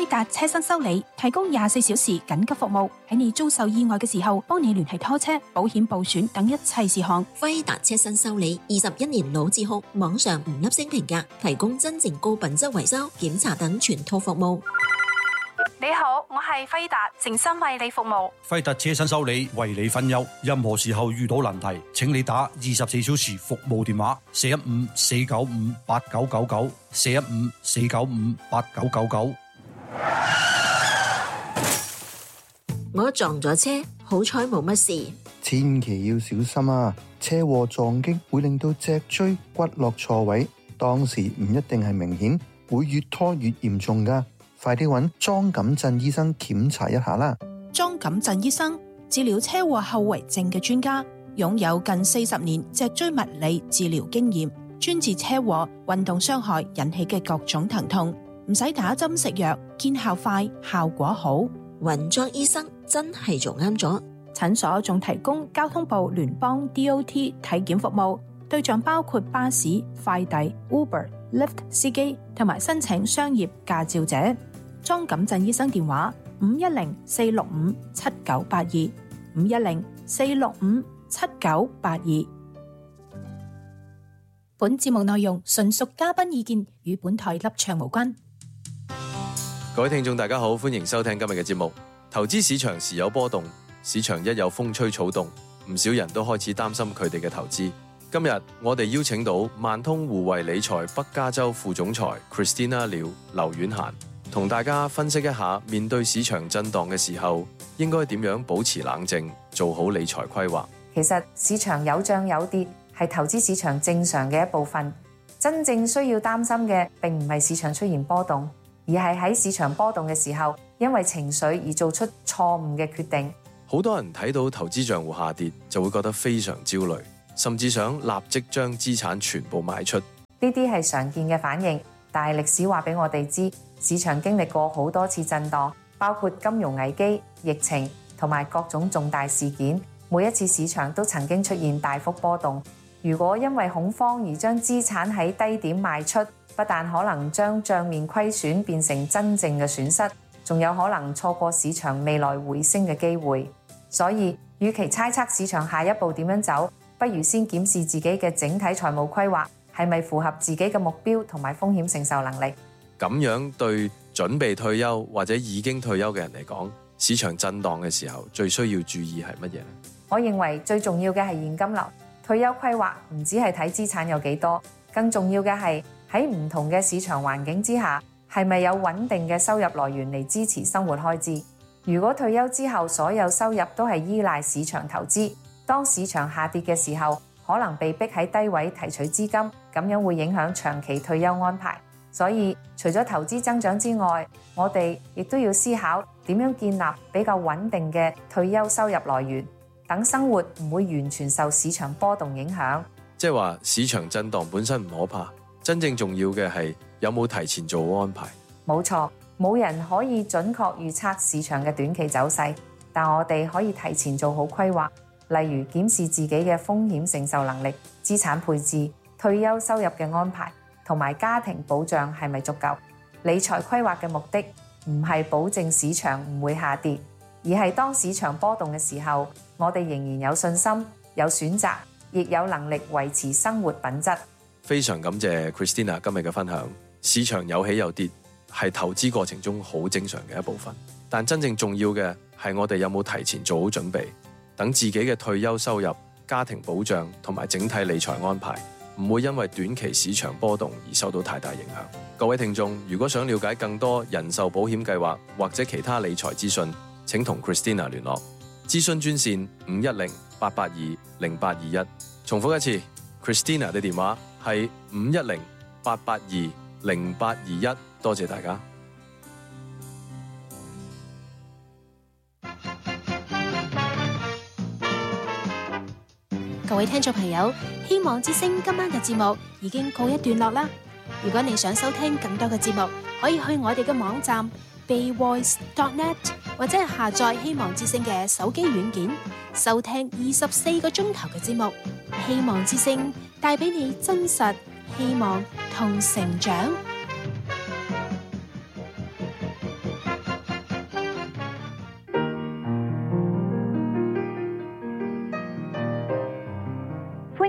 輝達車身修理提供24小時緊急服務，喺你遭受意外嘅時候，幫你聯繫拖車、保險報損等一切事項。 輝達車身修理21年老字號，網上5粒星評價，提供真正高品質維修、檢查等全套服務。 你好，我係輝達，誠心為你服務。 輝達車身修理為你分憂，任何時候遇到難題，請你打24小時服務電話415-495-8999 415-495-8999。 我撞咗車，好彩冇乜事。 千祈要小心啊！車禍撞擊會令到脊椎骨落錯位，當時唔一定係明顯，會越拖越嚴重㗎。快啲揾莊錦鎮醫生檢查一下啦！ 莊錦鎮醫生治療車禍後遺症嘅專家，擁有近40年脊椎物理治療經驗，專治車禍、運動傷害引起嘅各種疼痛，唔使打針食藥，見效快，效果好。 揾莊醫生真係做啱咗。 診所仲提供交通部聯邦 DOT 體檢服務，對象包括巴士、快遞、Uber、Lyft 司機同埋申請商業駕照者。莊錦鎮醫生電話510-465-7982 510-465-7982。本節目內容純屬嘉賓意見，與本台立場無關。 各位聽眾大家好，歡迎收聽今日嘅節目。投資市場時有波動，市場一有風吹草動，唔少人都開始擔心佢哋嘅投資。今日我哋邀請到萬通互惠理財北加州副總裁 Christina 劉婉嫻，同大家分析一下面對市場震盪嘅時候，應該點樣保持冷靜，做好理財規劃。 其實市場有漲有跌，係投資市場正常嘅一部分。真正需要擔心嘅並唔係市場出現波動，而係喺市場波動嘅時候，因為情緒而做出錯誤嘅決定。 好多人睇到投資賬戶下跌，就會覺得非常焦慮，甚至想立即將資產全部賣出。 呢啲係常見嘅反應，但係歷史話俾我哋知，市場經歷過好多次震盪，包括金融危機、疫情同埋各種重大事件。每一次市場都曾經出現大幅波動。如果因為恐慌而將資產喺低點賣出，不但可能將帳面虧損變成真正嘅損失，仲有可能錯過市場未來回升嘅機會。所以，與其猜測市場下一步點樣走，不如先檢視自己嘅整體財務規劃係咪符合自己嘅目標同埋風險承受能力。 咁樣對準備退休或者已經退休嘅人嚟講，市場震盪嘅時候最需要注意係乜嘢呢？ 我認為最重要嘅係現金流。退休規劃唔只係睇資產有幾多，更重要嘅係喺唔同嘅市場環境之下，係咪有穩定嘅收入來源嚟支持生活開支。如果退休之後所有收入都係依賴市場投資，當市場下跌嘅時候，可能被逼喺低位提取資金，咁樣會影響長期退休安排。所以除咗投資增長之外，我哋亦都要思考點樣建立比較穩定嘅退休收入來源，等生活唔會完全受市場波動影響。 即係話市場震盪本身唔可怕，真正重要嘅係有冇提前做好安排。 冇錯，冇人可以準確預測市場嘅短期走勢，但我哋可以提前做好規劃，例如檢視自己嘅風險承受能力、資產配置、退休收入嘅安排同埋家庭保障係咪足夠。理財規劃嘅目的唔係保證市場唔會下跌，而係當市場波動嘅時候，我哋仍然有信心、有選擇，亦有能力維持生活品質。 非常感謝 Christina 今日嘅分享。市場有起有跌，係投資過程中好正常嘅一部分，但真正重要嘅係我哋有冇提前做好準備，等自己嘅退休收入、家庭保障同埋整體理財安排唔會因為短期市場波動而受到太大影響。各位聽眾，如果想了解更多人壽保險計劃或者其他理財資訊，請同 Christina 聯絡。諮詢專線510-882-0821。重複一次 ，Christina 嘅電話係510-882-0821。多謝大家。 各位聽眾朋友，希望之聲今晚嘅節目已經告一段落啦。如果你想收聽更多嘅節目，可以去我哋嘅網站 bayvoice.net 或者係下載希望之聲嘅手機軟件，收聽24個鐘頭嘅節目。希望之聲帶俾你真實、希望同成長。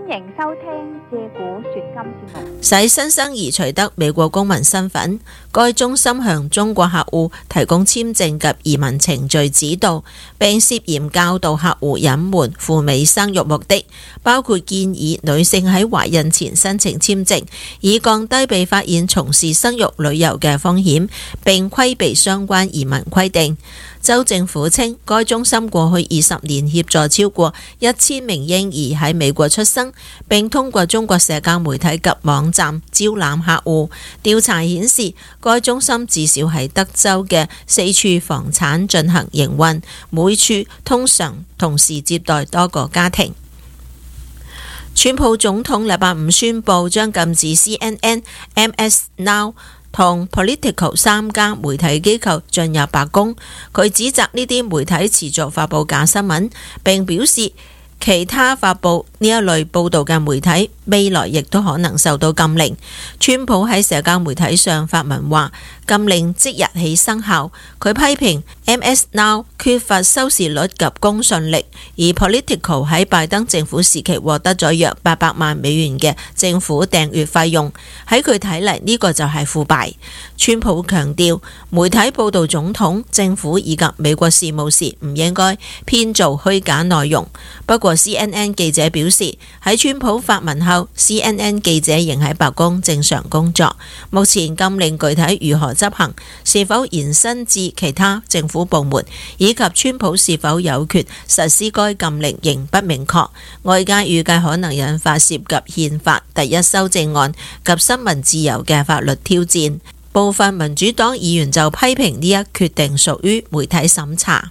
歡迎收聽借古說今節目。 使新生兒取得美國公民身份，該中心向中國客戶提供簽證及移民程序指導，並涉嫌教導客戶隱瞞赴美生育目的，包括建議女性喺懷孕前申請簽證，以降低被發現從事生育旅遊嘅風險，並規避相關移民規定。州政府稱，該中心過去20年協助超過1000名嬰兒喺美國出生，並通過中國社交媒體及網站招攬客戶。調查顯示，該中心至少喺德州嘅4處房產進行營運，每處通常同時接待多個家庭。川普總統禮拜五宣布將禁止 CNN、MS Now同 Politico 3家媒體機構進入白宮。佢指責呢啲媒體持續發布假新聞，並表示其他發布呢一類報導嘅媒體未來亦都可能受到禁令。川普喺社交媒體上發文話，禁令即日起生效。佢批評 MS Now 缺乏收視率及公信力，而 Politico 喺拜登政府時期獲得咗約800萬美元嘅政府訂閱費用。喺佢睇嚟，呢個就係腐敗。川普強調，媒體報導總統、政府以及美國事務時唔應該編造虛假內容。不過 CNN 記者表示，喺川普發文後， CNN 記者仍喺白宮正常工作。目前禁令具體如何執行，是否延伸至其他政府部門，以及川普是否有權實施該禁令仍不明確。外界預計可能引發涉及憲法第一修正案及新聞自由嘅法律挑戰。部分民主黨議員就批評呢一決定屬於媒體審查。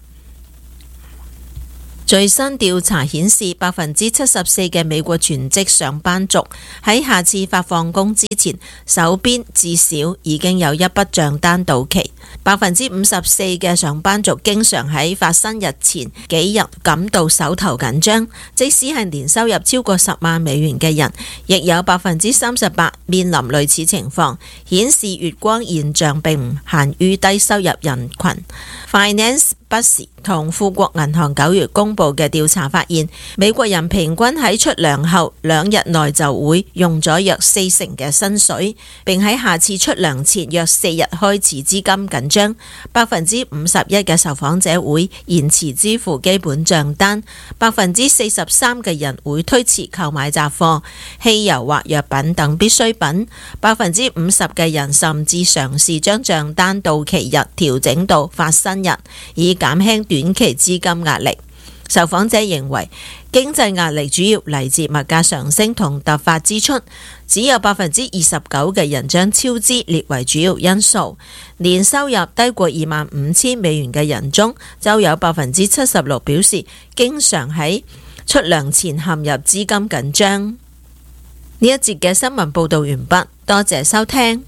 最新調查顯示，74%嘅美國全職上班族喺下次發放工之前，手邊至少已經有一筆賬單到期。54%嘅上班族經常喺發生日前幾日感到手頭緊張，即使係年收入超過10萬美元嘅人，亦有38%面臨類似情況，顯示月光現象並唔限於低收入人群。Finance Bus 同富國銀行9月公布嘅調查發現，美國人平均喺出糧後2日內就會用咗約40%嘅薪水，並喺下次出糧前約4日開始資金緊張。51% 嘅受訪者會延遲支付基本賬單，43% 嘅人會推遲購買雜貨、汽油或藥品等必需品，50% 嘅人甚至嘗試將賬單到期日調整到發薪日，以減輕短期資金壓力。受訪者認為經濟壓力主要嚟自物價上升同突發支出，只有 29% 嘅人將超支列為主要因素。年收入低過25,000美元嘅人中，就有 76% 表示經常喺出糧前陷入資金緊張。呢一節嘅新聞報道完畢，多謝收聽。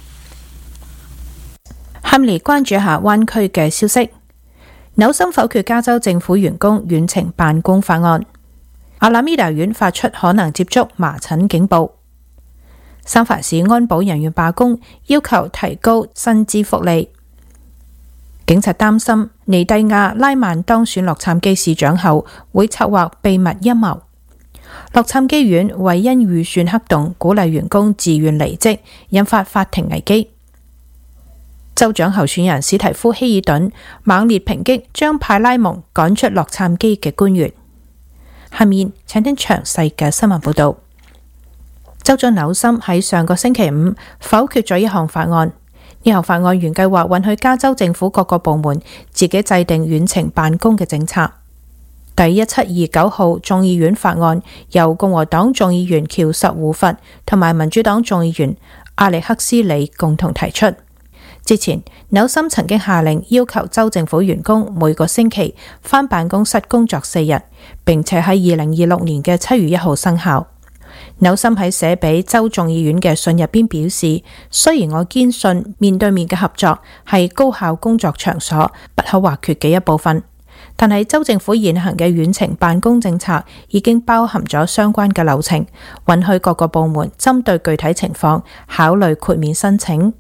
下面嚟關注一下灣區嘅消息。紐森否決加州政府員工遠程辦公法案。阿拉米達縣發出可能接觸麻疹警報。三藩市安保人員罷工，要求提高薪資福利。警察擔心尼蒂亞拉曼當選洛杉磯市長後會策劃秘密陰謀。洛杉磯縣為因預算黑洞鼓勵員工自願離職，引發法庭危機。州長候選人史提夫希爾頓猛烈抨擊將派拉蒙趕出洛杉磯嘅官員。下面請聽詳細嘅新聞報道。州長紐森喺上個星期五否決咗一項法案。呢項法案原計劃允許加州政府各個部門自己制定遠程辦公嘅政策。第1729號眾議院法案由共和黨眾議員喬什胡佛同埋民主黨眾議員阿力克斯里共同提出。之前，紐森曾經下令要求州政府員工每個星期返辦公室工作4日，並且喺2026年嘅7月1號生效。紐森喺寫俾州眾議院嘅信入邊表示，雖然我堅信面對面嘅合作係高效工作場所不可或缺嘅一部分，但係州政府現行嘅遠程辦公政策已經包含咗相關嘅流程，允許各個部門針對具體情況考慮豁免申請。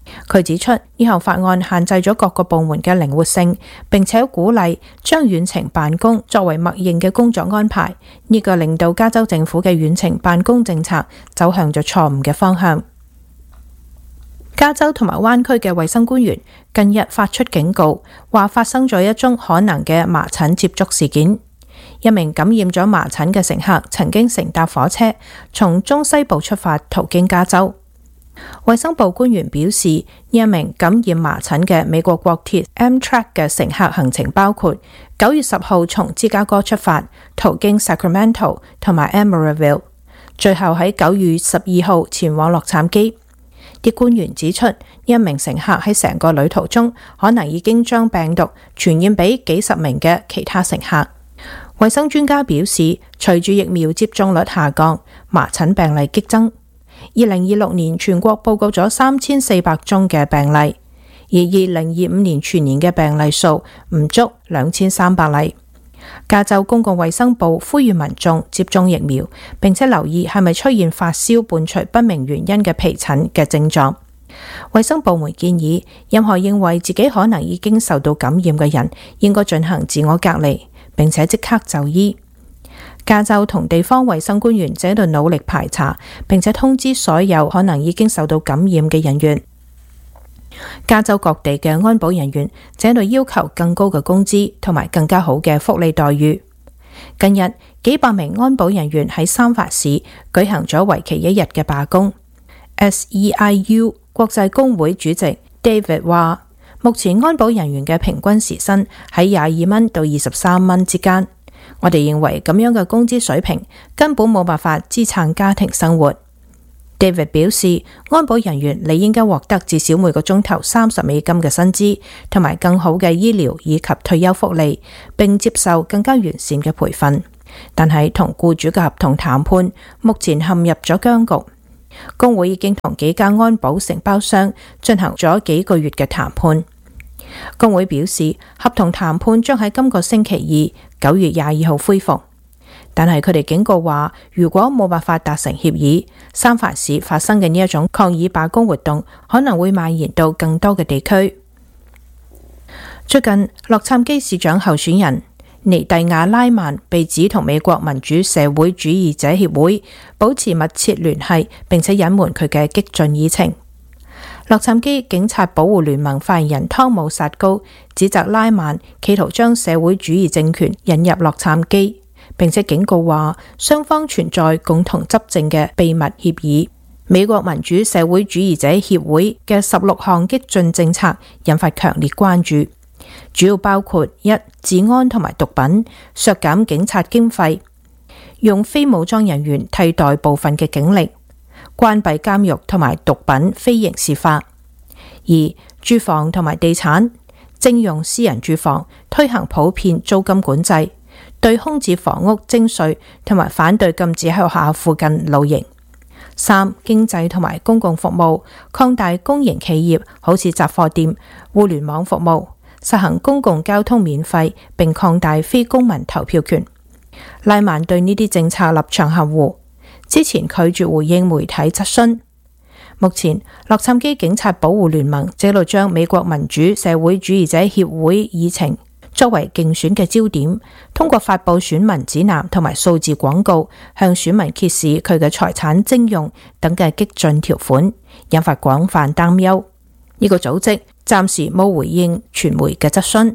佢指出，呢項法案限制咗各個部門嘅靈活性，並且鼓勵將遠程辦公作為默認嘅工作安排。呢個令到加州政府嘅遠程辦公政策走向咗錯誤嘅方向。加州同埋灣區嘅衛生官員近日發出警告，話發生咗一宗可能嘅麻疹接觸事件。一名感染咗麻疹嘅乘客曾經乘搭火車從中西部出發，途經加州。衛生部官員表示，呢一名感染麻疹嘅美國國鐵 Amtrak 嘅乘客行程包括9月10號從芝加哥出發，途經 Sacramento 同埋 Emeryville， 最後喺9月12號前往洛杉磯。啲官員指出，呢一名乘客喺成個旅途中可能已經將病毒傳染俾幾十名嘅其他乘客。衛生專家表示，隨住疫苗接種率下降，麻疹病例激增。2026年全國報告咗3400宗嘅病例，而2025年全年嘅病例數唔足2300例。加州公共衛生部呼籲民眾接種疫苗，並且留意係咪出現發燒伴隨不明原因嘅皮疹嘅症狀。衛生部門建議，任何認為自己可能已經受到感染嘅人，應該進行自我隔離，並且即刻就醫。加州同地方衛生官員正喺度努力排查，並且通知所有可能已經受到感染嘅人員。加州各地嘅安保人員正喺度要求更高嘅工資同埋更加好嘅福利待遇。近日，幾百名安保人員喺三藩市舉行咗為期1日嘅罷工。SEIU 國際工會主席 David 話，目前安保人員嘅平均時薪喺22蚊到23蚊之間。我哋認為咁樣嘅工資水平根本冇辦法支撐家庭生活。David 表示，安保人員理應該獲得至少每個鐘頭30美金嘅薪資，同埋更好嘅醫療以及退休福利，並接受更加完善嘅培訓。但係同僱主嘅合同談判目前陷入咗僵局。工會已經同幾間安保承包商進行咗幾個月嘅談判。工會表示，合同談判將喺今個星期二9月22號恢復，但係佢哋警告話，如果冇辦法達成協議，三藩市發生嘅呢一種抗議罷工活動可能會蔓延到更多嘅地區。最近，洛杉磯市長候選人尼蒂亞拉曼被指同美國民主社會主義者協會保持密切聯繫，並且隱瞞佢嘅激進議程。洛杉磯警察保護聯盟發言人湯姆薩高指責拉曼企圖將社會主義政權引入洛杉磯，並且警告話雙方存在共同執政嘅秘密協議。美國民主社會主義者協會嘅16項激進政策引發強烈關注，主要包括1、治安同埋毒品，削減警察經費，用非武裝人員替代部分嘅警力，關閉監獄同埋毒品非刑事化。2、住房同埋地產，徵用私人住房，推行普遍租金管制，對空置房屋徵稅，同埋反對禁止喺學校附近露營。3、經濟同埋公共服務，擴大公營企業好似雜貨店、互聯網服務，實行公共交通免費，並擴大非公民投票權。拉曼對呢啲政策立場含糊，之前拒絕回應媒體質詢。目前，洛杉磯警察保護聯盟這度將美國民主社會主義者協會議程作為競選嘅焦點，通過發佈選民指南同埋數字廣告，向選民揭示佢嘅財產徵用等嘅激進條款，引發廣泛擔憂。呢個組織暫時冇回應傳媒嘅質詢。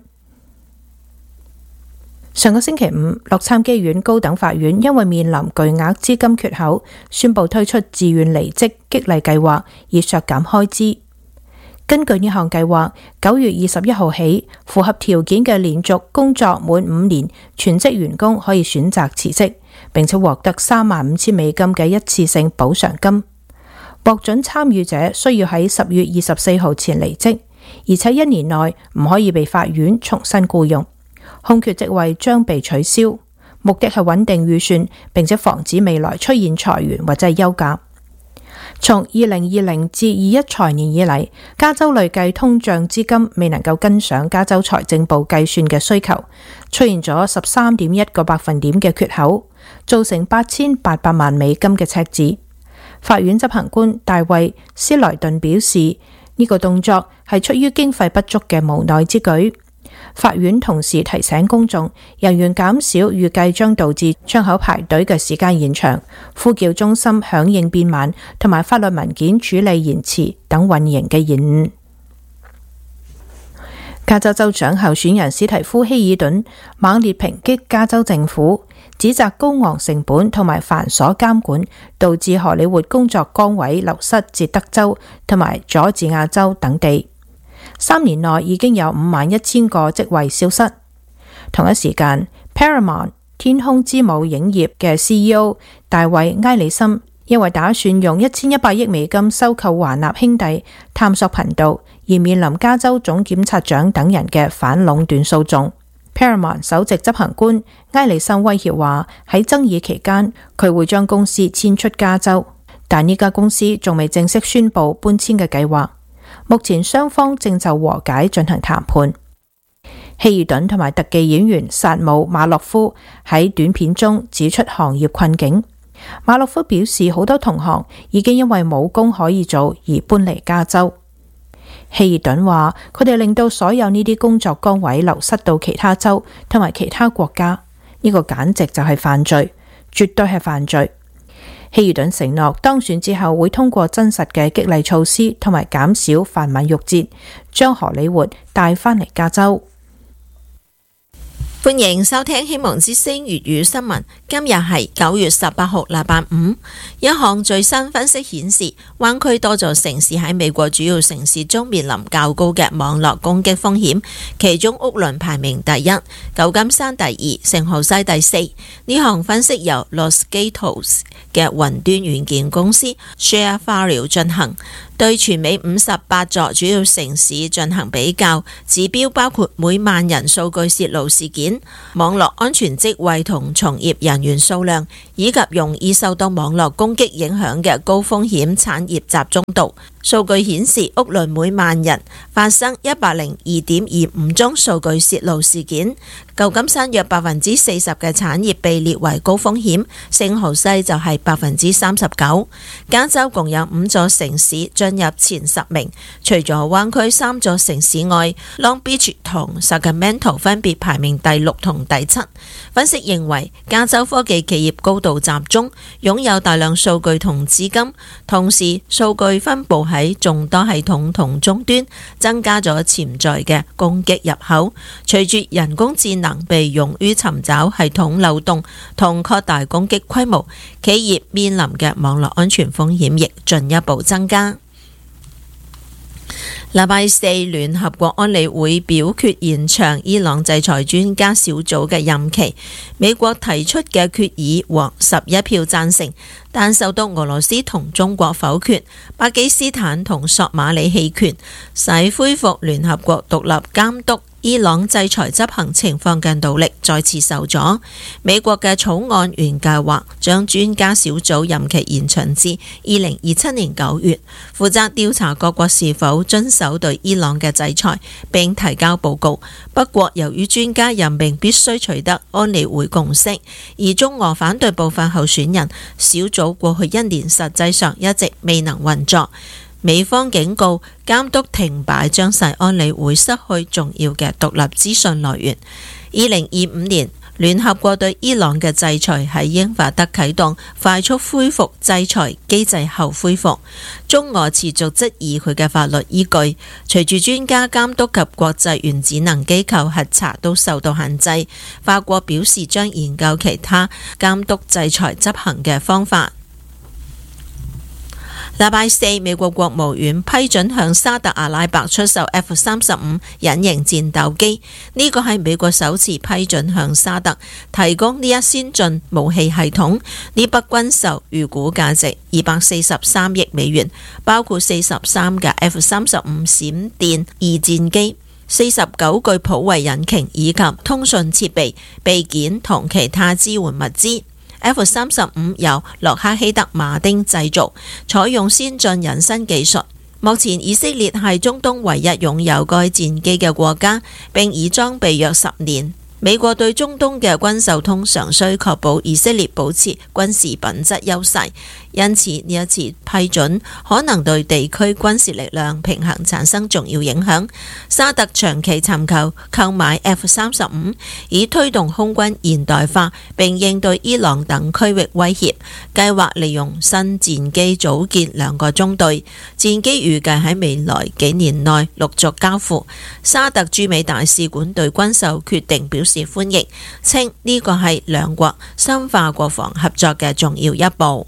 上個星期五，洛杉磯縣高等法院因為面臨巨額資金缺口，宣布推出自願離職激勵計劃，以削減開支。根據呢項計劃，9月21號起，符合條件嘅連續工作滿5年全職員工可以選擇辭職，並且獲得35,000美金嘅一次性補償金。獲准參與者需要喺10月24號前離職，而且1年內唔可以被法院重新僱用。空缺職位將被取消，目的係穩定預算，並且防止未來出現裁員或者係休假。從2020至21財年以嚟，加州累計通脹資金未能夠跟上加州財政部計算嘅需求，出現咗13.1個百分點嘅缺口，造成8,800萬美金嘅赤字。法院執行官大衛斯萊頓表示，呢呢個動作係出於經費不足嘅無奈之舉。法院同時提醒公眾，人員減少預計將導致窗口排隊嘅時間延長、呼叫中心響應變慢，同埋法律文件處理延遲等運營嘅延誤。加州州長候選人史蒂夫希爾頓猛烈抨擊加州政府，指責高昂成本同埋繁瑣監管導致荷里活工作崗位流失至德州同埋佐治亞州等地。3年內已經有51,000個職位消失。同一時間 Paramount 天空之母影業嘅 CEO 大衛埃里森因為打算用1100億美金收購華納兄弟探索頻道，而面臨加州總檢察長等人嘅反壟斷訴訟。Paramount 首席執行官埃里森威脅話，喺爭議期間佢會將公司遷出加州，但呢家公司仲未正式宣布搬遷嘅計劃。目前雙方正就和解進行談判。希爾頓同埋特技演員薩姆馬洛夫喺短片中指出行業困境。馬洛夫表示，好多同行已經因為冇工可以做而搬離加州。希爾頓話，佢哋令到所有呢啲工作崗位流失到其他州同埋其他國家，呢個簡直就係犯罪，絕對係犯罪。希爾頓承諾當選之後會通過真實嘅激勵措施同埋減少繁文縟節，將荷里活帶返嚟加州。 歡迎收聽希望之聲粵語新聞。今日係9月18號，禮拜五。一項最新分析顯示，灣區多座城市喺美國主要城市中面臨較高嘅網絡攻擊風險，其中屋崙排名第一，舊金山第二，聖荷西第四。呢項分析由 Los Gatos 嘅雲端軟件公司 ShareFile 進行，對全美58座主要城市進行比較，指標包括每萬人數據泄露事件、網絡安全職位同從業人員數量，以及容易受到網絡攻擊影響嘅高風險產業集中度。數據顯示，屋崙每萬人發生102.25宗數據泄露事件，舊金山約40%嘅產業被列為高風險，聖荷西就係39%。加州共有5座城市進入前10名，除咗灣區3座城市外，Long Beach 同 Sacramento 分別排名第6同第7。分析認為，加州科技企業高度集中，擁有大量數據同資金，同時數據分佈喺眾多系統同終端，增加咗潛在嘅攻擊入口。隨住人工智能被用於尋找系統漏洞同擴大攻擊規模，企業面臨嘅網絡安全風險亦進一步增加。禮拜四，聯合國安理會表決延長伊朗制裁專家小組嘅任期。美國提出嘅決議獲11票贊成，但受到俄羅斯同中國否決，巴基斯坦同索馬里棄權，使恢復聯合國獨立監督伊朗制裁執行情況嘅努力再次受阻。美國嘅草案原計劃將專家小組任期延長至2027年9月，負責調查各國是否遵守對伊朗嘅制裁並提交報告。不過，由於專家任命必須取得安理會共識，而中俄反對部分候選人，小組過去1年實際上一直未能運作。美方警告，監督停擺將使安理會失去重要嘅獨立資訊來源。2025年，聯合國對伊朗嘅制裁喺英法德啟動快速恢復制裁機制後恢復。中俄持續質疑佢嘅法律依據。隨住專家監督及國際原子能機構核查都受到限制，法國表示將研究其他監督制裁執行嘅方法。禮拜四，美國國務院批准向沙特阿拉伯出售 F-35 隱形戰鬥機，呢個係美國首次批准向沙特提供呢一先進武器系統。呢筆軍售預估價值243億美元，包括43架 F-35 閃電二戰機、49具普惠引擎以及通訊設備、備件同其他支援物資。F-35 由洛克希德馬丁製造，採用先進隱身技術。目前以色列係中東唯一擁有該戰機嘅國家，並已裝備約10年。 美國對中東嘅軍售通常需確保以色列保持軍事品質優勢，因此呢一次批准可能對地區軍事力量平衡產生重要影響。沙特長期尋求購買 F-35，以推動空軍現代化並應對伊朗等區域威脅，計劃利用新戰機組建2個中隊，戰機預計喺未來幾年內陸續交付。沙特駐美大使館對軍售決定表示歡迎，稱呢個係兩國深化國防合作嘅重要一步。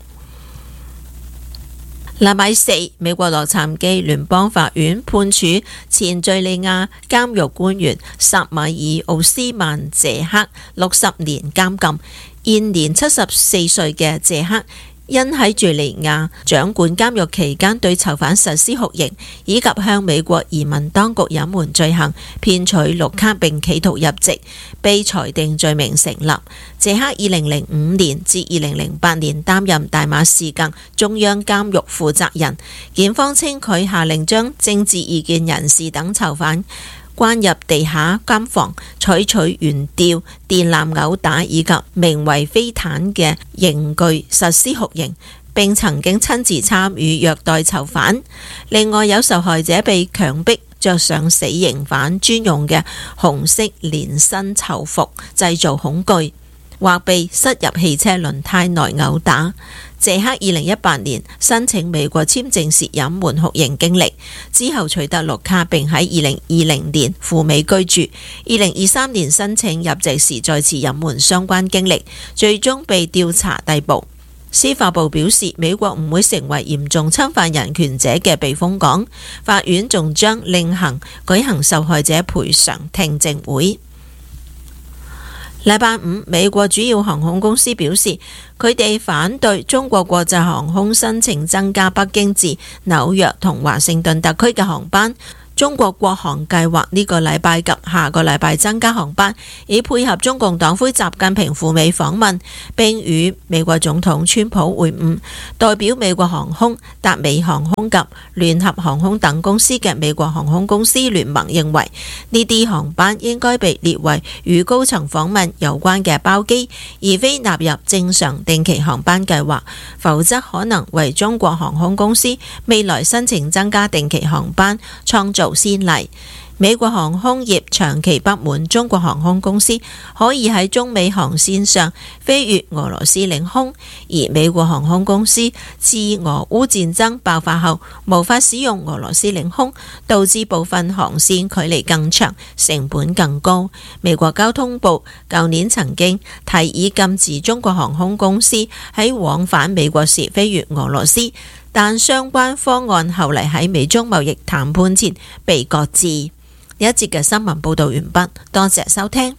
禮拜四，美國洛杉磯聯邦法院判處前敘利亞監獄官員薩米爾奧斯曼謝克60年監禁。現年74歲嘅謝克因喺敘利亞掌管監獄期間對囚犯實施酷刑，以及向美國移民當局隱瞞罪行、騙取綠卡並企圖入籍，被裁定罪名成立。謝克2005年至2008年擔任大馬士革中央監獄負責人。檢方稱佢下令將政治異見人士等囚犯關入地下監房，採取懸吊、電纜毆打以及名為飛毯嘅刑具實施酷刑，並曾經親自參與虐待囚犯。另外有受害者被強迫着上死刑犯專用嘅紅色連身囚服，製造恐懼，或被塞入汽車輪胎內毆打。謝克2018年申請美國簽證時隱瞞酷刑經歷，之後取得綠卡並喺2020年赴美居住。2023年申請入籍時再次隱瞞相關經歷，最終被調查逮捕。司法部表示，美國唔會成為嚴重侵犯人權者嘅避風港。法院仲將另行舉行受害者賠償聽證會。禮拜五，美國主要航空公司表示，佢哋反對中國國際航空申請增加北京至紐約同華盛頓特區嘅航班。中國國航計劃呢個禮拜及下個禮拜增加航班，以配合中共黨魁習近平赴美訪問，並與美國總統川普會晤。代表美國航空、達美航空及聯合航空等公司嘅美國航空公司聯盟認為，呢啲航班應該被列為與高層訪問有關嘅包機，而非納入正常定期航班計劃，否則可能為中國航空公司未來申請增加定期航班創造先例。美國航空業長期不滿中國航空公司可以喺中美航線上飛越俄羅斯領空，而美國航空公司自俄烏戰爭爆發後無法使用俄羅斯領空，導致部分航線距離更長，成本更高。美國交通部舊年曾經提議禁止中國航空公司喺往返美國時飛越俄羅斯，但相關方案後嚟喺美中貿易談判前被擱置。呢一節嘅新聞報道完畢，多謝收聽。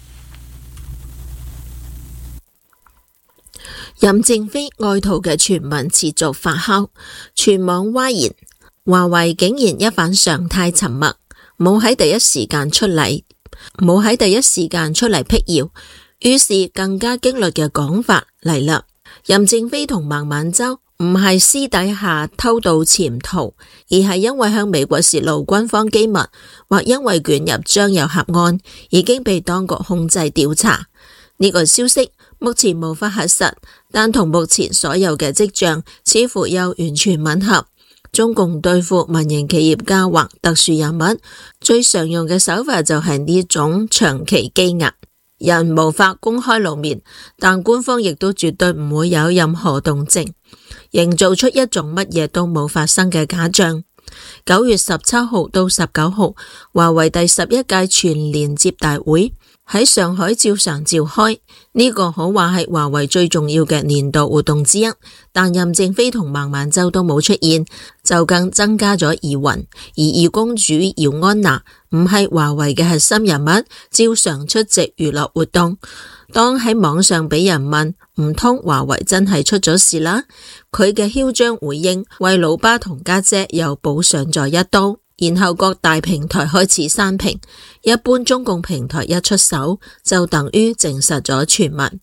任正非愛徒嘅傳聞持續發酵，全網譁然。華為竟然一反常態沉默，冇喺第一時間出嚟闢謠，於是更加激烈嘅講法嚟啦。任正非同孟晚舟唔係私底下偷渡潛逃，而係因為向美國泄露軍方機密，或因為捲入張又俠案，已經被當局控制調查。呢個消息目前無法核實，但同目前所有嘅跡象似乎又完全吻合。中共對付民營企業家或特殊人物，最常用嘅手法就係呢種長期羈押。人無法公開露面，但官方亦都絕對唔會有任何動靜，營造出一種乜嘢都冇發生嘅假象。9月17號到19號，華為第11屆全連接大會喺上海照常召開，呢個可話係華為最重要嘅年度活動之一，但任正非同孟晚舟都冇出現，就更增加咗疑雲。而二公主姚安娜唔係華為嘅核心人物，照常出席娛樂活動。當喺網上俾人問唔通華為真係出咗事啦，佢嘅囂張回應為老爸同家姐又補上咗一刀。然後各大平台開始刪評，一般中共平台一出手就等於證實咗傳聞。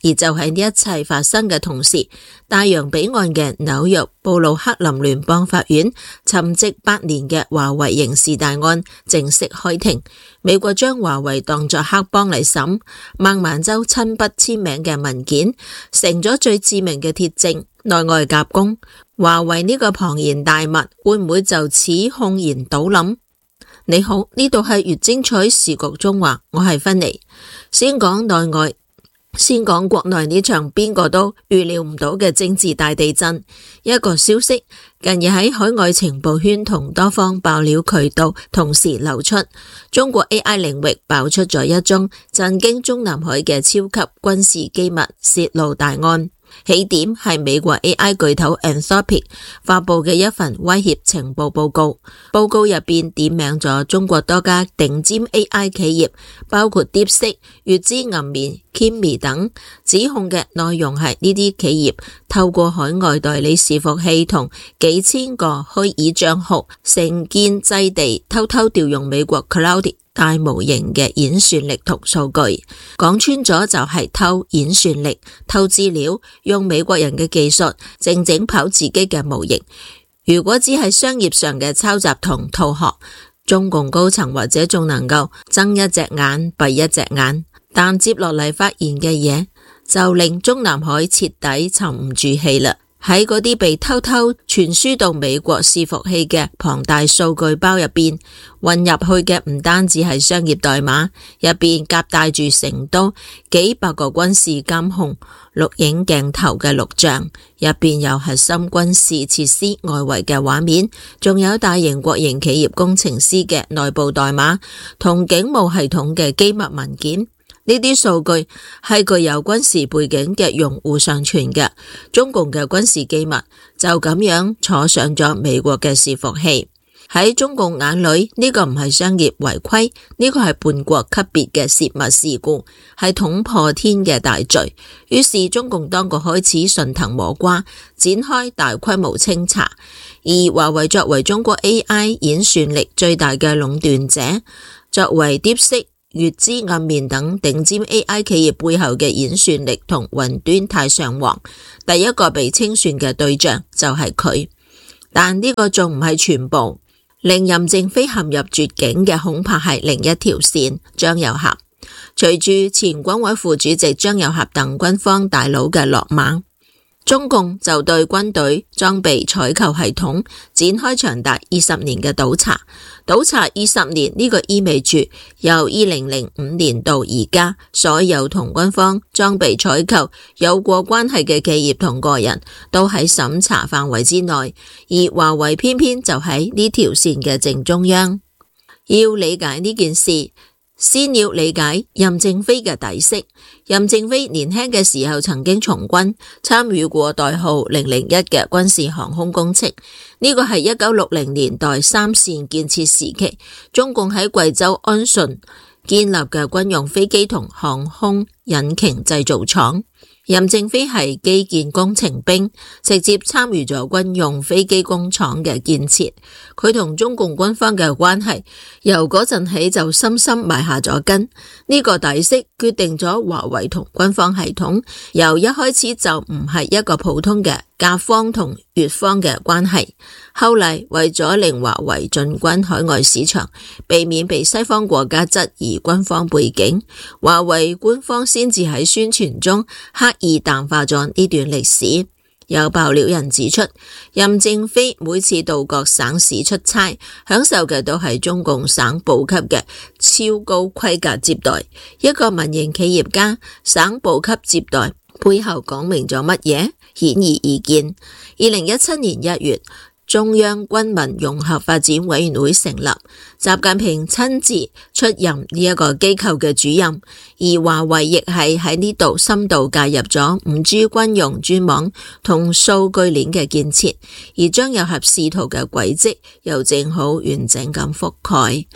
而就喺呢一切發生嘅同時，大洋彼岸嘅紐約布魯克林聯邦法院沉寂8年嘅華為刑事大案正式開庭。美國將華為當作黑幫嚟審，孟晚舟親筆簽名嘅文件成咗最致命嘅鐵證，內外夾攻。華為呢個龐然大物會唔會就此轟然倒冧？你好，呢度係越精彩時局中話，我係芬妮。先講內外。先講國內呢場邊個都預料唔到嘅政治大地震。一個消息近日喺海外情報圈同多方爆料渠道同時流出，中國 AI 領域爆出咗一宗震驚中南海嘅超級軍事機密洩露大案。起點係美國 AI 巨頭 Anthropic 發佈嘅一份威脅情報報告，報告入邊點名咗中國多家頂尖 AI 企業，包括 DeepSeek、月之銀面、Kimi 等，指控嘅內容係呢啲企業透過海外代理伺服器同幾千個虛擬賬號，成建制地偷偷調用美國 Cloud大模型嘅演算力同數據，講穿咗就係偷演算力、偷資料，用美國人嘅技術整跑自己嘅模型。如果只係商業上嘅抄襲同逃學，中共高層或者仲能夠睜一隻眼閉一隻眼，但接落嚟發現嘅嘢就令中南海徹底沉唔住氣啦。喺嗰啲被偷偷傳輸到美國伺服器嘅龐大數據包入邊，混入去嘅唔單止係商業代碼，入邊夾帶住成都幾百個軍事監控錄影鏡頭嘅錄像，入邊有核心軍事設施外圍嘅畫面，仲有大型國營企業工程師嘅內部代碼同警務系統嘅機密文件。呢啲數據係具有軍事背景嘅用戶上傳嘅，中共嘅軍事機密就咁樣坐上咗美國嘅伺服器。喺中共眼裏，呢個唔係商業違規，呢個係叛國級別嘅洩密事故，係捅破天嘅大罪。於是中共當局開始順藤摸瓜，展開大規模清查。而華為作為中國 AI 演算力最大嘅壟斷者，作為 DeepSeek、月之銀面等頂尖 AI 企業背後嘅演算力同雲端太上皇，第一個被清算嘅對象就係佢。但呢個仲唔係全部，令任正非陷入絕境嘅恐怕係另一條線——張又俠。隨住前軍委副主席張又俠等軍方大佬嘅落馬，中共就對軍隊裝備採購系統展開長達20年嘅倒查。倒查20年，呢個意味住由2005年到而家，所有同軍方裝備採購有過關係嘅企業同個人都喺審查範圍之內，而華為偏偏就喺呢條線嘅正中央。要理解呢件事，先要理解任正非嘅底色。任正非年輕嘅時候曾經從軍，參與過代號001嘅軍事航空工程。呢個係1960年代三線建設時期，中共喺貴州安順建立嘅軍用飛機同航空引擎製造廠。任正非係基建工程兵，直接參與咗軍用飛機工廠嘅建設。佢同中共軍方嘅關係由嗰陣起就深深埋下咗根。呢個底色決定咗華為同軍方系統由一開始就唔係一個普通嘅甲方同乙方嘅關係。後嚟為咗令華為進軍海外市場，避免被西方國家質疑軍方背景，華為官方先至喺宣傳中刻意淡化咗呢段歷史。有爆料人指出，任正非每次到各省市出差，享受嘅都係中共省部級嘅超高規格接待。一個民營企業家省部級接待背後講明咗乜嘢？顯而易見。2017年1月，中央軍民融合發展委員會成立，習近平親自出任呢一個機構嘅主任，而華為亦係喺呢度深度介入咗 5G 軍用專網同數據鏈嘅建設，而張又俠仕途嘅軌跡又正好完整咁覆蓋。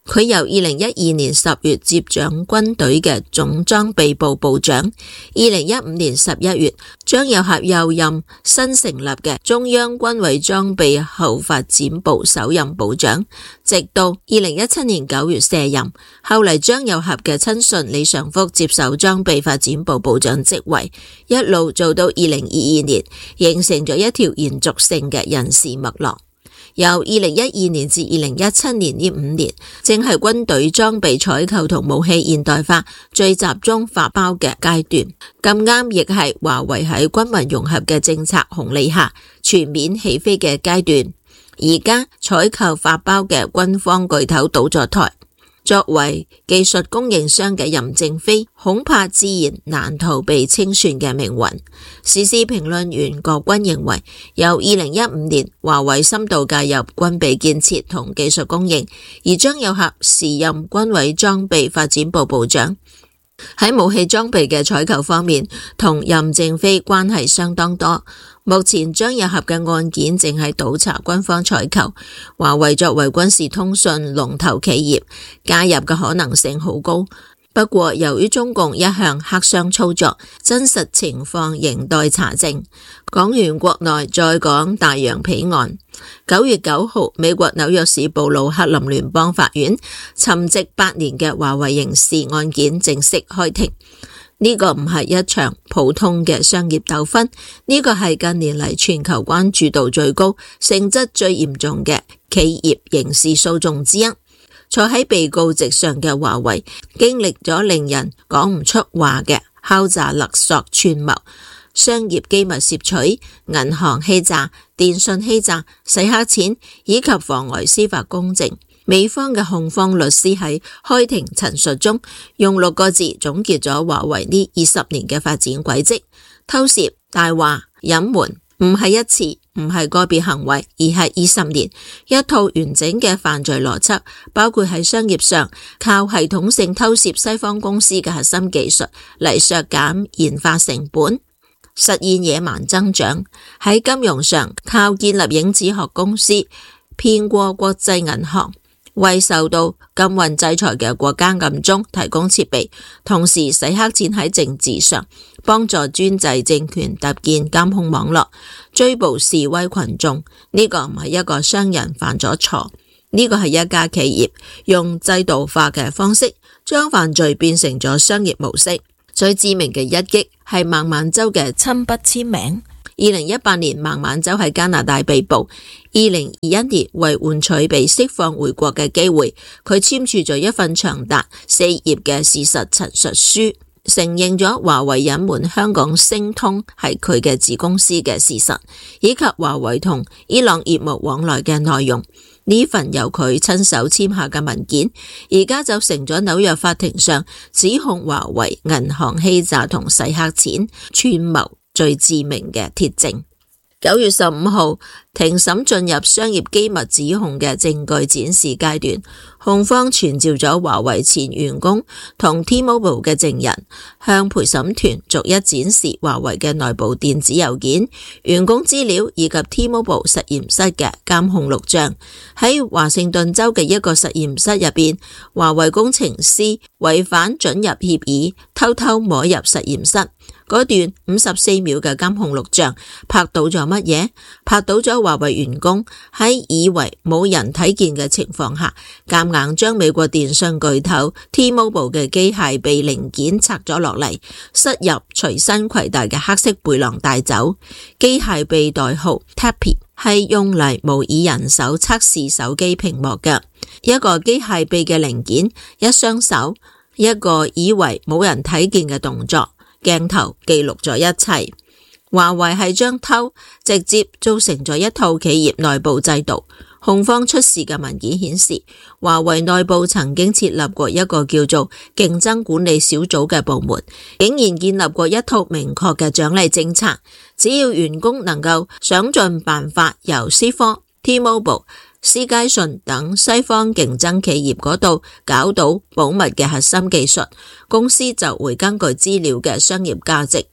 佢由2012年10月接掌軍隊嘅總裝備部部長，2015年11月張又俠又任新成立嘅中央軍委裝備後發展部首任部長，直到2017年9月卸任。後嚟張又俠嘅親信李尚福接手裝備發展部部長職位，一路做到2022年，形成咗一條延續性嘅人事脈絡。由2012年至2017年呢5年，正係軍隊裝備採購同武器現代化最集中發包嘅階段，咁啱亦係華為喺軍民融合嘅政策紅利下全面起飛嘅階段。而家採購發包嘅軍方巨頭倒咗台，作為技術供應商嘅任正非恐怕自然難逃被清算嘅命運。時事評論員郭軍認為，由2015年華為深度介入軍備建設同技術供應，而張又俠時任軍委裝備發展部部長，喺武器裝備嘅採購方面同任正非關係相當多。目前張又俠嘅案件正係倒查軍方採購，華為作為軍事通訊龍頭企業，介入嘅可能性好高。不過由於中共一向黑箱操作，真實情況仍待查證。講完國內，再講大洋彼岸。9月9號，美國紐約市布魯克林聯邦法院沉寂8年嘅華為刑事案件正式開庭。呢個唔係一場普通嘅商業糾紛，呢個係近年嚟全球關注度最高、性質最嚴重嘅企業刑事訴訟之一。坐喺被告席上嘅華為，經歷咗令人講唔出話嘅敲詐勒索串謀、商業機密竊取、銀行欺詐、電信欺詐、洗黑錢以及妨礙司法公正。美方嘅控方律師喺開庭陳述中用6個字總結咗華為呢20年嘅發展軌跡：偷竊、大話、隱瞞，唔係一次，唔係個別行為，而係20年一套完整嘅犯罪邏輯，包括喺商業上靠系統性偷竊西方公司嘅核心技術嚟削減研發成本，實現野蠻增長；喺金融上靠建立影子學公司騙過國際銀行，為受到禁運制裁嘅國家暗中提供設備，同時洗黑錢；喺政治上幫助專制政權搭建監控網絡，追捕示威群眾。呢個唔係一個商人犯咗錯，呢個係一家企業用制度化嘅方式將犯罪變成咗商業模式。最致命嘅一擊係孟晚舟嘅親筆簽名。2018年孟晚舟喺加拿大被捕，2021年為換取被釋放回國嘅機會，佢簽署咗一份長達4頁嘅事實陳述書，承認咗華為隱瞞香港星通係佢嘅子公司嘅事實，以及華為同伊朗業務往來嘅內容。呢份由佢親手簽下嘅文件，而家就成咗紐約法庭上指控華為銀行欺詐同洗黑錢串謀最致命嘅鐵證。9月15號，庭審進入商業機密指控嘅證據展示階段，控方傳召咗華為前員工同 T-Mobile 嘅證人，向陪審團逐一展示華為嘅內部電子郵件、員工資料以及 T-Mobile 實驗室嘅監控錄像。喺華盛頓州嘅一個實驗室入邊，華為工程師違反准入協議，偷偷摸入實驗室。嗰段54秒嘅監控錄像拍到咗乜嘢？拍到咗華為員工喺以為冇人睇見嘅情況下，夾硬將美國電信巨頭 T-Mobile 嘅機械臂零件拆咗落嚟，塞入隨身攜帶嘅黑色背囊帶走。機械臂代號 Tappy 係用嚟模擬人手測試手機屏幕嘅一個機械臂嘅零件，一雙手，一個以為冇人睇見嘅動作。鏡頭記錄咗一切。華為係將偷直接造成咗一套企業內部制度。控方出示嘅文件顯示，華為內部曾經設立過一個叫做競爭管理小組嘅部門，竟然建立過一套明確嘅獎勵政策，只要員工能夠想盡辦法由思科、T-Mobile、思佳訊等西方競爭企業嗰度搞到保密嘅核心技術，公司就會根據資料嘅商業價值，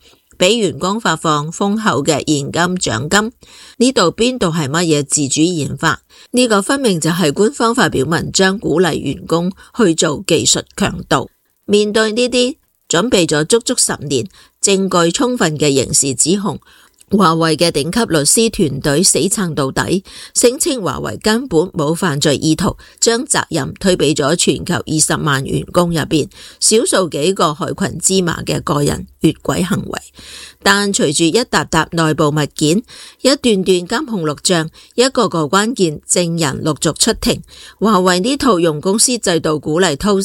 俾員工發放豐厚嘅現金獎金。呢度邊度係乜嘢自主研發？呢個分明就係官方發表文章鼓勵員工去做技術強盜。面對呢啲準備咗足足10年、證據充分嘅刑事指控，華為嘅頂級律師團隊死撐到底，聲稱華為根本冇犯罪意圖，將責任推俾咗全球20萬員工入邊少數幾個害群之馬嘅個人越軌行為。但隨住一沓沓內部物件、一段段監控錄像、一個個關鍵證人陸續出庭，華為呢套用公司制度鼓勵偷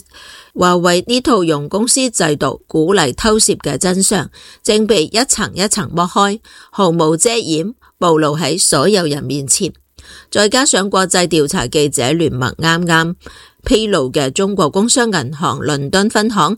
竊嘅真相，正被一層一層剝開，毫無遮掩，暴露喺所有人面前。再加上國際調查記者聯盟啱啱披露嘅中國工商銀行倫敦分行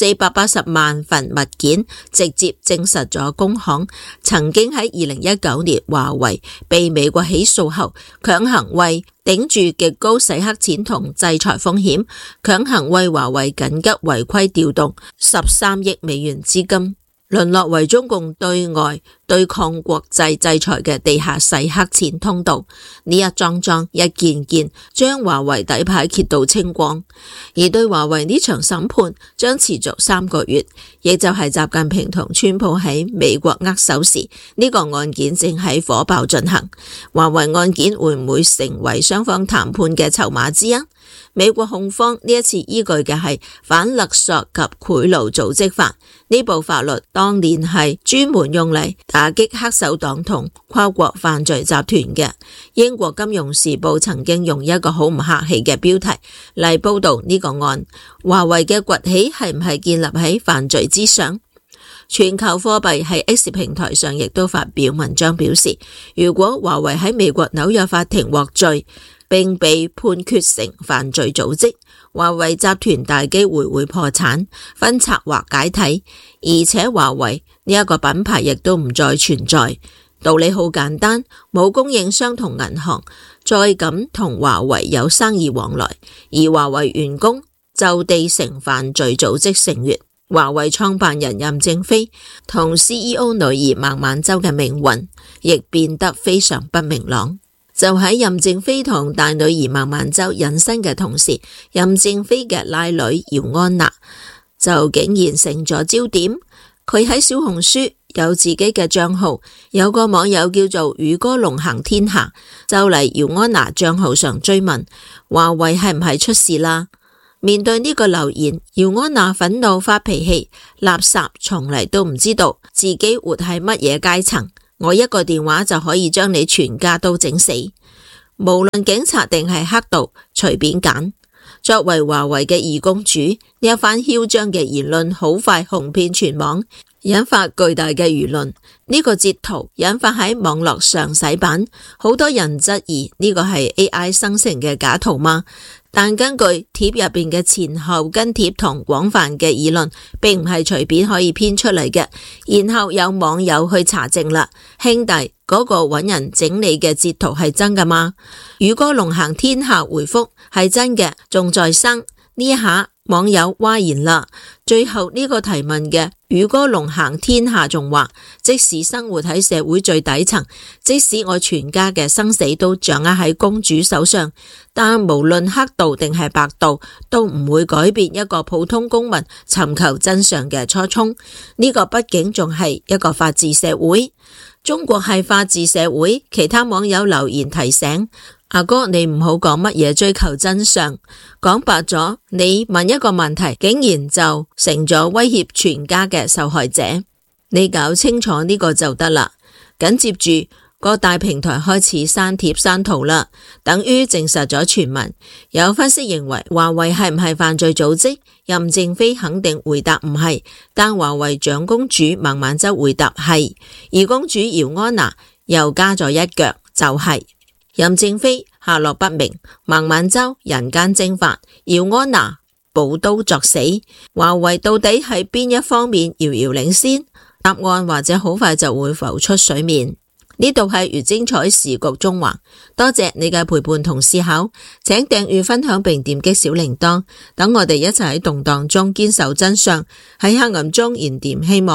480萬份物件，直接證實咗工行曾經喺2019年華為被美國起訴後，強行為頂住極高洗黑錢同制裁風險，強行為華為緊急違規調動13億美元資金，淪落為中共對外對抗國際制裁嘅地下洗黑錢通道。呢一樁樁一件件將華為底牌揭到清光。而對華為呢場審判將持續3個月，亦就係習近平同川普喺美國握手時，呢個案件正喺火爆進行。華為案件會唔會成為雙方談判嘅籌碼之一？美國控方呢一次依據嘅係反勒索及賄賂組織法，呢部法律當年係專門用嚟打擊黑手黨同跨國犯罪集團嘅。英國金融時報曾經用一個好唔客氣嘅標題嚟報道呢個案，華為嘅崛起係唔係建立喺犯罪之上？全球貨幣喺 X 平台上亦都發表文章表示，如果華為喺美國紐約法庭獲罪並被判決成犯罪組織，華為集團大機會破產、分拆或解體，而且華為呢一個品牌亦都唔再存在。道理好簡單，冇供應商同銀行再敢同華為有生意往來，而華為員工就地成犯罪組織成員。華為創辦人任正非同 CEO 女兒孟晚舟嘅命運亦變得非常不明朗。就喺任正非同大女兒孟晚舟隱身嘅同時，任正非嘅拉女姚安娜就竟然成咗焦點。佢喺小紅書有自己嘅賬號，有個網友叫做宇哥龍行天下就嚟姚安娜賬號上追問華為係唔係出事啦。面對呢個留言，姚安娜憤怒發脾氣，垃圾從嚟都唔知道自己活喺乜嘢階層，我一個電話就可以將你全家都整死，無論警察定係黑道，隨便揀。作為華為嘅二公主，呢一番囂張嘅言論好快紅遍全網，引發巨大嘅輿論。呢個截圖引發喺網絡上洗版，好多人質疑呢個係 AI 生成嘅假圖嗎？但根據貼入邊嘅前後跟貼同廣泛嘅議論，並唔係隨便可以編出嚟嘅。然後有網友去查證啦，兄弟，嗰個搵人整理嘅截圖係真㗎嗎？宇哥龍行天下回覆係真嘅，仲在生。呢一下網友嘩然啦。最後呢個提問嘅宇哥龍行天下仲話，即使生活喺社會最底層，即使我全家嘅生死都掌握喺公主手上，但無論黑道定係白道，都唔會改變一個普通公民尋求真相嘅初衷。呢個畢竟仲係一個法治社會，中國係法治社會。其他網友留言提醒，阿哥你唔好講乜嘢追求真相，講白咗，你問一個問題，竟然就成咗威脅全家嘅受害者。你搞清楚呢個就得啦。緊接住各大平台開始刪帖刪圖啦，等於證實咗傳聞。有分析認為華為係唔係犯罪組織？任正非肯定回答唔係，但華為長公主孟晚舟回答係，二公主姚安娜又加咗一腳，就係任正非下落不明，孟晚舟人間蒸發，姚安娜補刀作死。華為到底喺邊一方面遙遙領先？答案或者好快就會浮出水面。呢度係越精彩時局中環，多謝你嘅陪伴同思考，請訂閱分享並點擊小鈴鐺，等我哋一齊喺動盪中堅守真相，喺黑暗中燃點希望。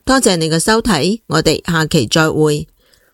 多謝你嘅收睇，我哋下期再會。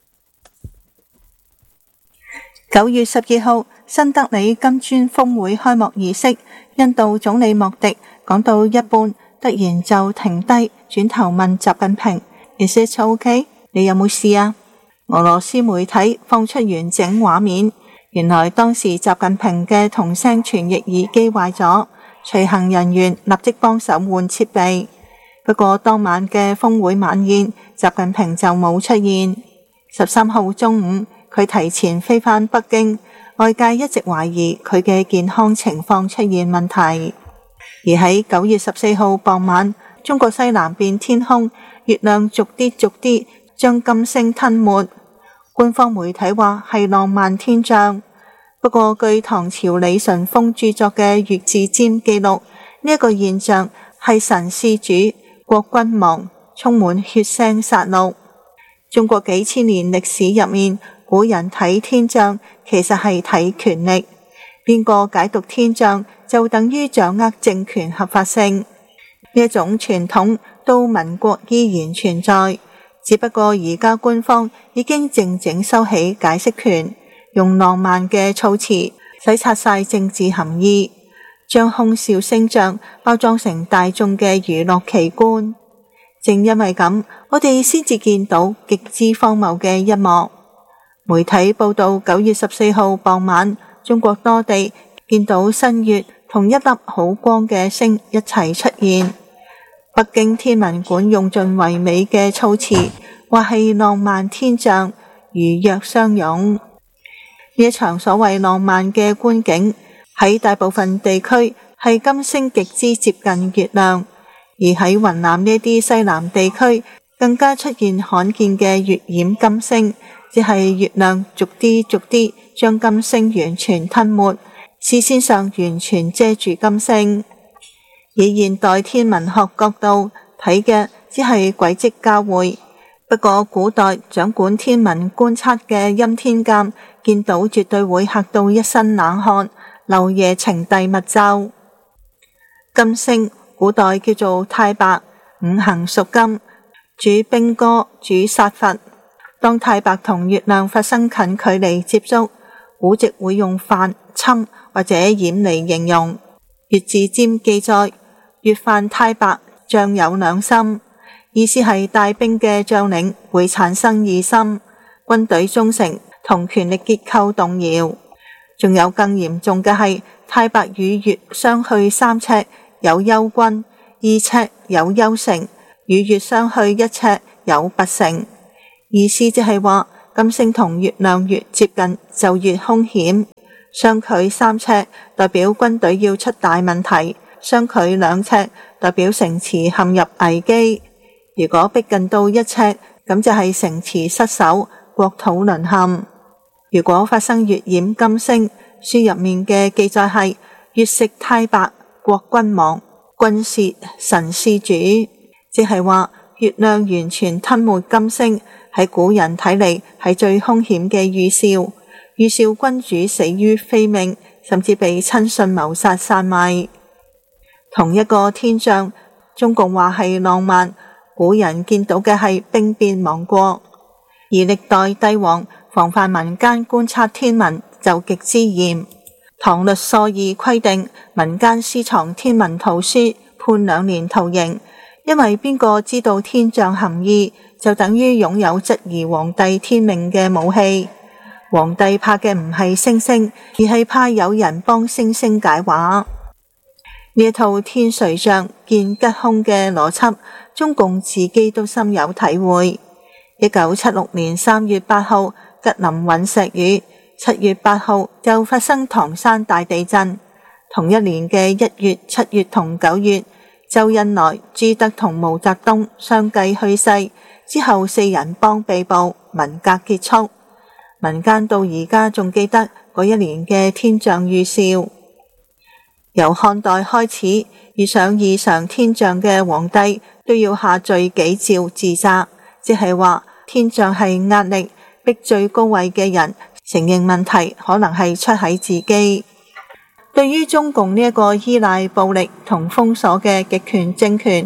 9月12號，新德里金磚峰會開幕儀式，印度總理莫迪講到一半，突然就停低，轉頭問習近平 ：Is it okay？ 你有冇事啊？俄羅斯媒體放出完整畫面，原來當時習近平嘅同聲傳譯耳機壞咗，隨行人員立即幫手換設備。不過當晚嘅峰會晚宴，習近平就冇出現。13號中午，佢提前飛返北京，外界一直懷疑佢嘅健康情況出現問題。而喺9月14號傍晚，中國西南邊天空，月亮逐啲將金星吞沒。官方媒體話係浪漫天象，不過據唐朝李淳風著作嘅《月字占》記錄，呢一個現象係神施主，國君亡，充滿血腥殺戮。中國幾千年歷史入面，古人睇天象其實係睇權力，邊個解讀天象就等於掌握政權合法性。呢一種傳統到民國依然存在，只不過而家官方已經靜靜收起解釋權，用浪漫嘅措辭洗刷晒政治含義，將空笑星象包裝成大眾嘅娛樂奇觀。正因為咁，我哋先至見到極之荒謬嘅一幕。媒體報道9月14號傍晚，中國多地見到新月同一粒好光嘅星一齊出現。北京天文館用盡唯美嘅措辭，話係浪漫天象，如約相擁。呢一場所謂浪漫嘅觀景，喺大部分地區係金星極之接近月亮，而喺雲南呢啲西南地區更加出現罕見嘅月掩金星，只係月亮逐啲將金星完全吞沒，視線上完全遮住金星。以現代天文學角度睇嘅只係軌跡交匯，不過古代掌管天文觀測嘅欽天監見到絕對會嚇到一身冷汗，漏夜呈遞密奏。金星古代叫做太白，五行屬金，主兵戈，主殺伐。當太白同月亮發生近距離接觸，古籍會用犯、侵或者掩嚟形容。月字占記載，月犯太白，將有兩心，意思係帶兵嘅將領會產生異心，軍隊忠誠同權力結構動搖。仲有更嚴重嘅係，太白與月相去3尺有憂軍，2尺有憂城，與月相去1尺有拔城。意思即係話，金星同月亮越接近就越兇險，相距3尺代表軍隊要出大問題，相距2尺代表城池陷入危機。如果逼近到1尺，咁就係城池失守，國土淪陷。如果發生月掩金星，書入面嘅記載係月食太白，國君亡，君竊神施主，即係話月亮完全吞沒金星，喺古人睇嚟係最兇險嘅預兆，預兆君主死於非命，甚至被親信謀殺散賣。同一個天象，中共話係浪漫，古人見到嘅係兵變亡國。而歷代帝王防範民間觀察天文就極之嚴。唐律疏議規定，民間私藏天文圖書判2年徒刑，因為邊個知道天象含義，就等於擁有質疑皇帝天命嘅武器。皇帝怕嘅唔係星星，而係怕有人幫星星解話。呢一套天誰象見吉凶嘅邏輯，中共自己都深有體會。1976年3月8號，吉林隕石雨，7月8號就發生唐山大地震。同一年嘅1月、7月同9月，周恩來、朱德同毛澤東相繼去世，之後4人幫被捕，文革結束。民間到而家仲記得嗰一年嘅天象預兆。由漢代開始，遇上異常天象嘅皇帝都要下罪己詔自責，即係話天象係壓力，逼最高位嘅人承認問題，可能係出喺自己。對於中共呢一個依賴暴力同封鎖嘅極權政權，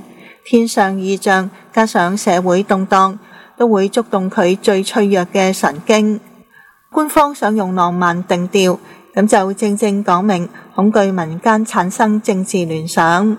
天上異象加上社會動盪，都會觸動佢最脆弱嘅神經。官方想用浪漫定調，咁就正正講明恐懼民間產生政治聯想。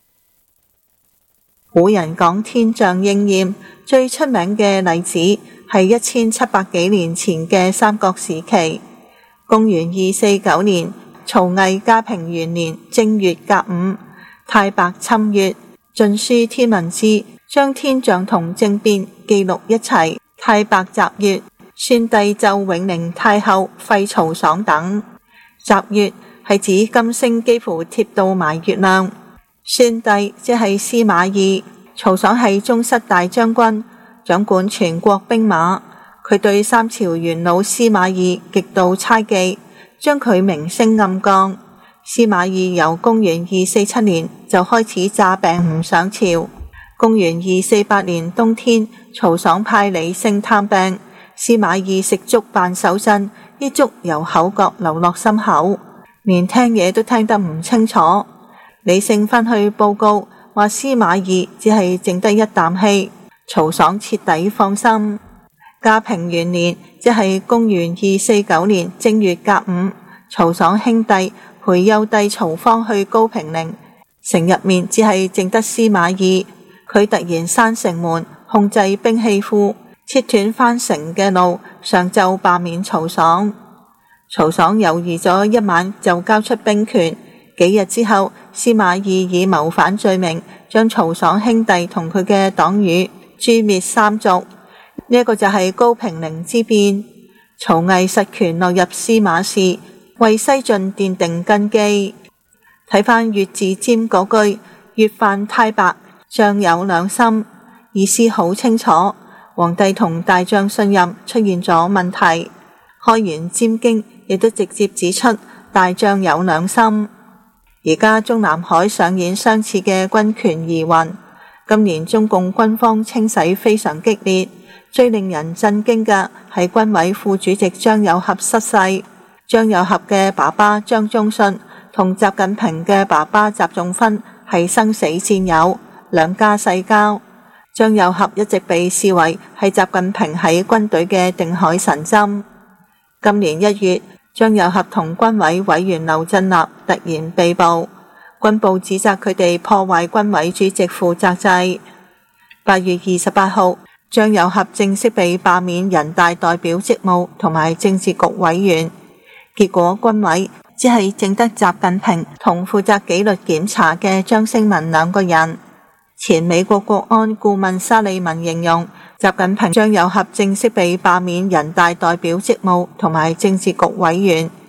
古人講天象應驗，最出名嘅例子係1700幾年前嘅三國時期。公元249年，曹魏嘉平元年正月甲午，太白侵月，晉書天文志將天象同政變記錄一齊。太白襲月，宣帝奏永寧太后廢曹爽等。襲月係指金星幾乎貼到埋月亮。宣帝即係司馬懿，曹爽係宗室大將軍，掌管全國兵馬。佢對三朝元老司馬懿極度猜忌，將佢名聲暗降。司馬懿由公元247年就開始詐病唔上朝。公元248年冬天，曹爽派李勝探病，司馬懿食粥扮手震，啲粥由口角流落心口，連聽嘢都聽得唔清楚。李勝返去報告，話司馬懿只係剩得一啖氣，曹爽徹底放心。嘉平元年，即係公元249年正月甲午，曹爽兄弟陪幼弟曹芳去高平陵，城入面只係剩得司馬懿。佢突然閂城門，控制兵器庫，切斷返城嘅路，上奏罷免曹爽。曹爽猶豫咗一晚就交出兵權。幾日之後，司馬懿以謀反罪名將曹爽兄弟同佢嘅黨羽誅滅三族。呢一個就係高平陵之變，曹魏實權落入司馬氏，為西晉奠定根基。睇返月字尖嗰句，月犯太白，將有兩心，意思好清楚。皇帝同大將信任出現咗問題。開元占經亦都直接指出大將有兩心。而家中南海上演相似嘅軍權疑雲。今年中共軍方清洗非常激烈，最令人震驚嘅係軍委副主席張又俠失勢。張又俠嘅爸爸張宗遜同習近平嘅爸爸習仲勳係生死戰友，兩家世交。張又俠一直被視為係習近平喺軍隊嘅定海神針。今年1月，張又俠同軍委委員劉振立突然被捕，軍部指責佢哋破壞軍委主席負責制。8月28號，張又俠正式被罷免人大代表職務同埋政治局委員。結果軍委只係淨得習近平同負責紀律檢查嘅張升民兩個人。前美國國安顧問沙利文形容，習近平張又俠正式被罷免人大代表職務同埋政治局委員，